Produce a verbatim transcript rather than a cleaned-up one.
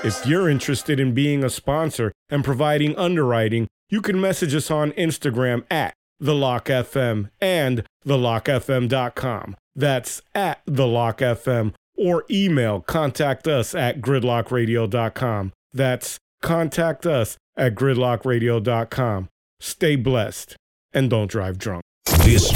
If you're interested in being a sponsor and providing underwriting, you can message us on Instagram at The Lock F M and the lock f m dot com. That's at The Lock F M, or email contact us at gridlock radio dot com. That's contact us at gridlock radio dot com. Stay blessed and don't drive drunk. This